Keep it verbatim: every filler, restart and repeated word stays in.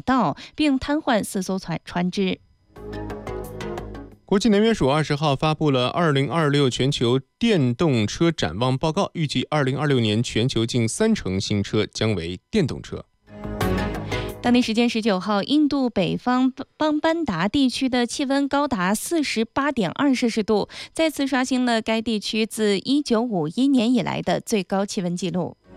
道，并瘫痪四艘船船只。 国际能源署二十号发布了二零二六全球电动车展望报告，预计二零二六年全球近三成新车将为电动车。 当地时间十九号，印度北方邦班达地区的气温高达 四十八点二摄氏度，再次刷新了该地区自一九五一年以来的最高气温纪录。